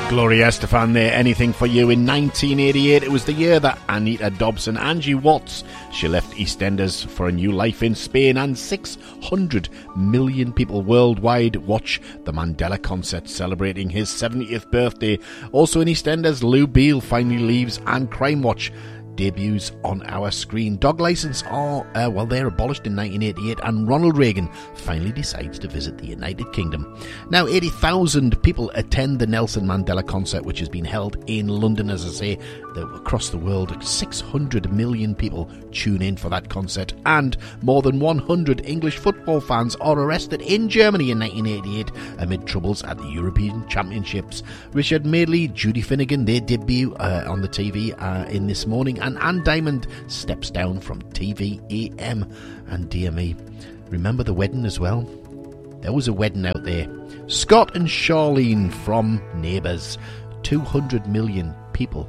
Gloria Estefan there, Anything for You. In 1988, it was the year that Anita Dobson, Angie Watts, she left EastEnders for a new life in Spain, and 600 million people worldwide watch the Mandela Concert celebrating his 70th birthday. Also in EastEnders, Lou Beale finally leaves and Crime Watch debuts on our screen. Dog licence are, they're abolished in 1988, and Ronald Reagan finally decides to visit the United Kingdom. Now, 80,000 people attend the Nelson Mandela Concert, which has been held in London, as I say. Across the world, 600 million people tune in for that concert, and more than 100 English football fans are arrested in Germany in 1988 amid troubles at the European Championships. Richard Madeley, Judy Finnegan, they debut on the TV in This Morning, and Anne Diamond steps down from TVAM. And dear me, remember the wedding as well? There was a wedding out there. Scott and Charlene from Neighbours. 200 million people